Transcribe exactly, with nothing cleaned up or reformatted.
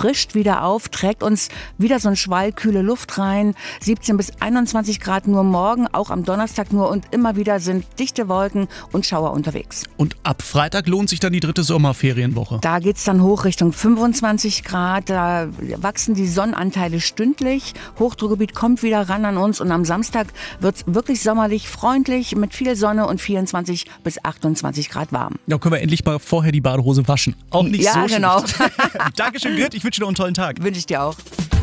frischt wieder auf, trägt uns wieder so ein Schwall kühle Luft rein. siebzehn bis einundzwanzig Grad nur morgen, auch am Donnerstag nur und immer wieder sind dichte Wolken und Schauer unterwegs. Und ab Freitag lohnt sich dann die dritte Sommerferienwoche. Da geht's dann hoch Richtung fünfundzwanzig Grad, da wachsen die Sonnenanteile stündlich. Hochdruckgebiet kommt wieder ran an uns und am Samstag wird's wirklich sommerlich, freundlich mit viel Sonne und vierundzwanzig bis achtundzwanzig Grad warm. Da können wir endlich mal vorher die Badehose waschen. Auch nicht ja, so genau. schlecht. Dankeschön, Grit. Ich wünsche dir noch einen tollen Tag. Wünsche ich dir auch.